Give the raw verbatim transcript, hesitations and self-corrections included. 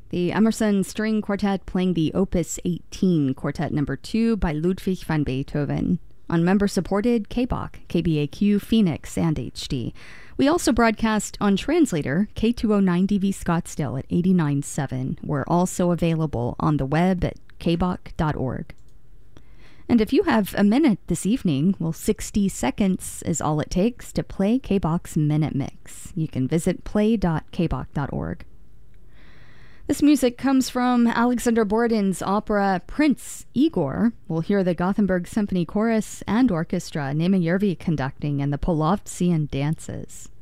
The Emerson String Quartet playing the Opus eighteen Quartet Number two by Ludwig van Beethoven on member-supported K B O C, K B A Q, Phoenix, and H D. We also broadcast on Translator, K two oh nine D V Scottsdale at eighty-nine point seven. We're also available on the web at k b o c dot org. And if you have a minute this evening, well, sixty seconds is all it takes to play K B O C's Minute Mix. You can visit play dot k b o c dot org. This music comes from Alexander Borden's opera Prince Igor. We'll hear the Gothenburg Symphony Chorus and Orchestra, Nema Järvi conducting, and the Polovtsian dances.